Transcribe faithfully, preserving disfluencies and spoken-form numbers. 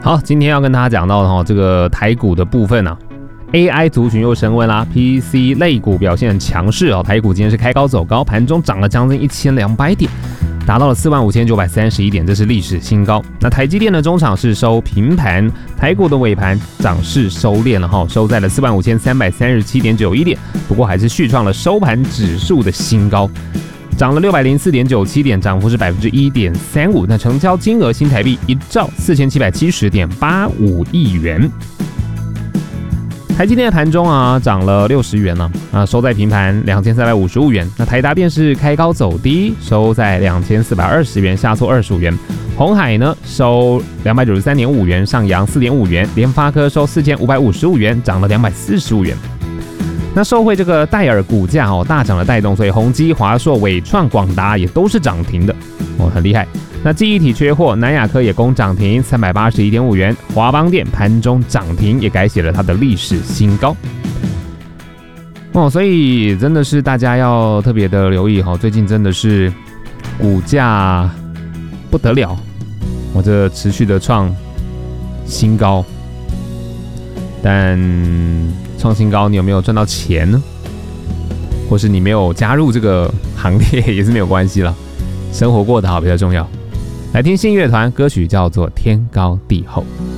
好，今天要跟大家讲到的哈，这个台股的部分啊 ，A I 族群又升温啦 ，P C 类股表现很强势哦。台股今天是开高走高，盘中涨了将近一千两百点，达到了四万五千九百三十一点，这是历史新高。那台积电的中场是收平盘，台股的尾盘涨势收敛了哈，收在了四万五千三百三十七点九一点，不过还是续创了收盘指数的新高。涨了六百零四点九七点，涨幅是百分之一点三五。那成交金额新台币一兆四千七百七十点八五亿元。台积电的盘中啊涨了六十元了啊，收在平盘两千三百五十五元。那台达电是开高走低，收在两千四百二十元，下挫二十五元。鸿海呢收两百九十三点五元，上扬四点五元。联发科收四千五百五十五元，涨了两百四十五元。那受惠这个戴尔股价哦大涨的带动，所以宏基、华硕、伟创、广达也都是涨停的哦，很厉害。那记忆体缺货，南亚科也攻涨停三百八十一点五元，华邦电盘中涨停，也改写了它的历史新高哦。所以真的是大家要特别的留意哈、哦，最近真的是股价不得了，我、哦、这持续的创新高，但创新高，你有没有赚到钱呢？或是你没有加入这个行列也是没有关系了，生活过得好比较重要。来听信乐团歌曲叫做《天高地厚》。